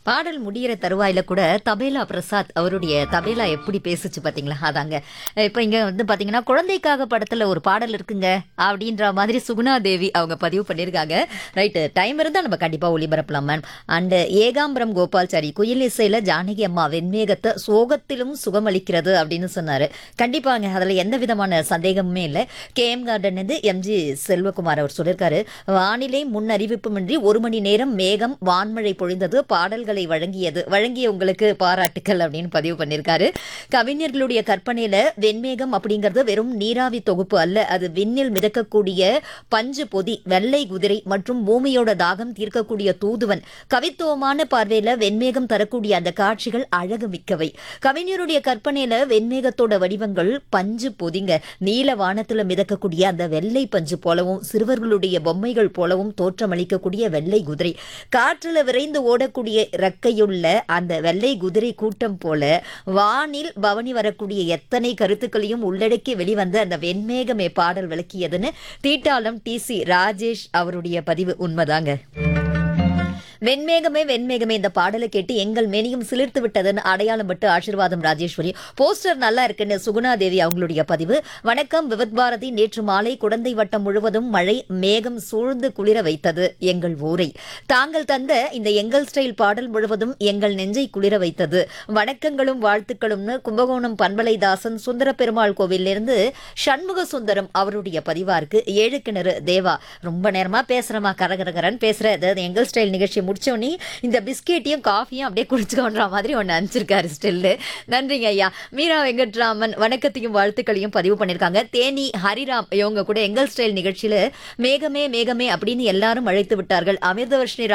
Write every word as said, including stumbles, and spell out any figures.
பாடல் முடியிற தருவாயில கூட தபேலா பிரசாத் அவருடைய தபேலா எப்படி பேசுச்சு பாத்தீங்களா? அதாங்க இப்ப இங்க வந்து பாத்தீங்கன்னா குழந்தைக்காக படத்துல ஒரு பாடல் இருக்குங்க அப்படின்ற மாதிரி சுகுணா தேவி அவங்க பதிவு பண்ணிருக்காங்க. ரைட்டு, டைம் இருந்தா நம்ம கண்டிப்பா ஒளிபரப்பலாம் மேம். அண்ட் ஏகாம்பரம் கோபால்சாரி குயில் இசையில ஜானகி அம்மா வெண்மேகத்தை சோகத்திலும் சுகமளிக்கிறது அப்படின்னு சொன்னாரு. கண்டிப்பாங்க, அதுல எந்த விதமான சந்தேகமுமே இல்லை. கே எம் கார்டன் வந்து எம் ஜி செல்வகுமார் அவர் சொல்லியிருக்காரு, வானிலை முன் அறிவிப்புமின்றி ஒரு மணி நேரம் மேகம் வான்மழை பொழிந்தது, பாடல்களை வழங்கியது, வழங்கிய உங்களுக்கு பாராட்டுக்கள் அப்படின்னு பதிவு பண்ணியிருக்காரு. கவிஞர்களுடைய கற்பனையில வெண்மேகம் அப்படிங்கிறது வெறும் நீராவி தொகுப்பு அல்ல, அது விண்ணில் மிதக்கக்கூடிய பஞ்சு பொதி, வெள்ளை குதிரை மற்றும் பூமியோட தாகம் தீர்க்கக்கூடிய தூதுவன். கவித்துவமான பார்வையில வெண்மேகம் தரக்கூடிய அந்த காட்சிகள் அழகு மிக்கவை. கவிஞருடைய கற்பனையில வெண்மேகத்தோட வடிவங்கள் பஞ்சு பொதிங்க, நீல வானத்துல மிதக்கக்கூடிய அந்த வெள்ளை பஞ்சு போலவும் சிறுவர்களுடைய பொம்மைகள் போலவும் தோற்றமளிக்கக்கூடிய வெள்ளை குதிரை, காற்றுல விரைந்து ஓடக்கூடிய ரெக்கையுள்ள அந்த வெள்ளை குதிரை கூட்டம் போல வானில் பவனி வரக்கூடிய எத்தனை கருத்துக்களையும் உள்ளடக்கி வெளிவந்த அந்த வெண்மேகமே பாடல் விளக்கியதுன்னு தீட்டாளம் டி சி ராஜேஷ் அவருடைய பதிவு. உண்மைதாங்க. வெண்மேகமே வெண்மேகமே இந்த பாடலை கேட்டு எங்கள் மேனியும் சிலிர்த்து விட்டதுன்னு அடையாளம் பட்டு ஆசீர்வாதம் ராஜேஸ்வரி. போஸ்டர் நல்லா இருக்குன்னு சுகுணா தேவி அவங்களுடைய பதிவு. வணக்கம் விவத் பாரதி, நேற்று மாலை குடந்தை வட்டம் முழுவதும் மழை மேகம் சூழ்ந்து குளிர வைத்தது எங்கள் ஊரை. தாங்கள் தந்த இந்த எங்கள் ஸ்டைல் பாடல் முழுவதும் எங்கள் நெஞ்சை குளிர வைத்தது. வணக்கங்களும் வாழ்த்துக்களும்னு கும்பகோணம் பண்பலைதாசன் சுந்தர பெருமாள் கோவிலிருந்து சண்முக சுந்தரம் அவருடைய பதிவா இருக்கு. ஏழு கிணறு தேவா, ரொம்ப நேரமா பேசுறமா கரகரகரன் பேசுற எங்கள் ஸ்டைல் நிகழ்ச்சி முடிச்சோன்னே இந்த பிஸ்கெட்டையும் காஃபியும் அப்படியே குடிச்சுக்கோன்ற மாதிரி ஒன்று அனுப்பிச்சிருக்காரு ஸ்டில்லு. நன்றிங்க ஐயா. மீரா வெங்கட்ராமன் வணக்கத்தையும் வாழ்த்துக்களையும் பதிவு பண்ணியிருக்காங்க. தேனி ஹரிராம் இவங்க கூட எங்கள் ஸ்டைல் நிகழ்ச்சியில மேகமே மேகமே அப்படின்னு எல்லாரும் அழைத்து விட்டார்கள். அமிர்தவர்ஷினி